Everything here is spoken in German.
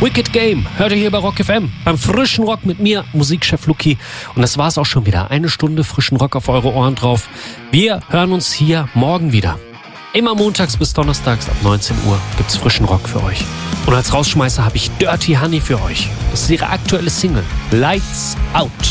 Wicked Game hört ihr hier bei Rock FM. Beim frischen Rock mit mir, Musikchef Luki. Und das war's auch schon wieder. 1 Stunde frischen Rock auf eure Ohren drauf. Wir hören uns hier morgen wieder. Immer montags bis donnerstags ab 19 Uhr gibt's frischen Rock für euch. Und als Rausschmeißer habe ich Dirty Honey für euch. Das ist ihre aktuelle Single. Lights Out.